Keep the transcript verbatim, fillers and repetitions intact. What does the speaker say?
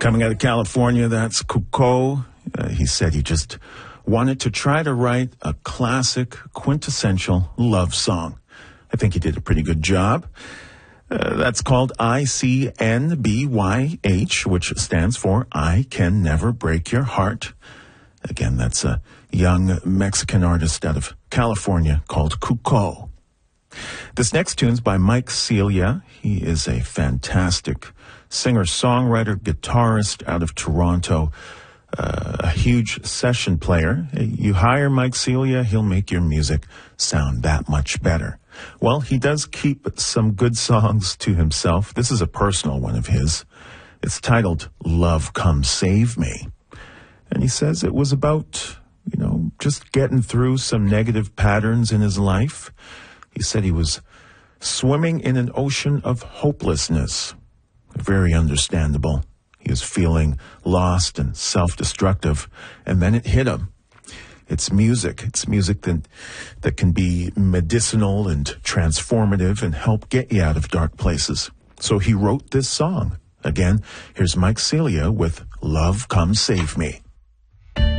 Coming out of California, that's Coucou. Uh, he said he just wanted to try to write a classic, quintessential love song. I think he did a pretty good job. Uh, that's called I C N B Y H, which stands for I Can Never Break Your Heart. Again, that's a young Mexican artist out of California called Coucou. This next tune's by Mike Celia. He is a fantastic singer-songwriter, guitarist out of Toronto, uh, a huge session player. You hire Mike Celia, he'll make your music sound that much better. Well, he does keep some good songs to himself. This is a personal one of his. It's titled Love Come Save Me. And he says it was about, you know, just getting through some negative patterns in his life. He said he was swimming in an ocean of hopelessness. Very understandable. He was feeling lost and self-destructive, and then it hit him. It's music. It's music that, that can be medicinal and transformative and help get you out of dark places. So he wrote this song. Again, here's Mike Celia with Love Come Save Me.